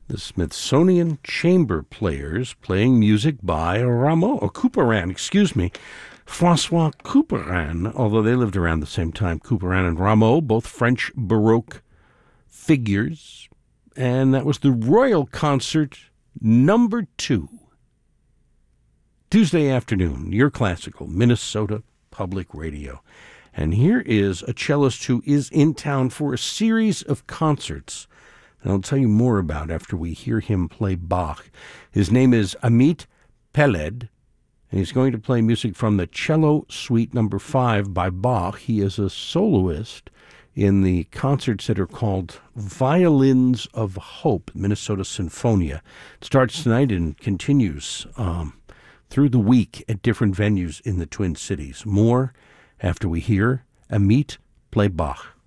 The Smithsonian Chamber Players playing music by Couperin, Francois Couperin, although they lived around the same time. Couperin and Rameau, both French Baroque figures. And that was the Royal Concert number 2. Tuesday afternoon, your classical, Minnesota Public Radio. And here is a cellist who is in town for a series of concerts that I'll tell you more about after we hear him play Bach. His name is Amit Peled, and he's going to play music from the Cello Suite No. 5 by Bach. He is a soloist in the concerts that are called Violins of Hope, Minnesota Sinfonia. It starts tonight and continues through the week at different venues in the Twin Cities. More after we hear Amit play Bach.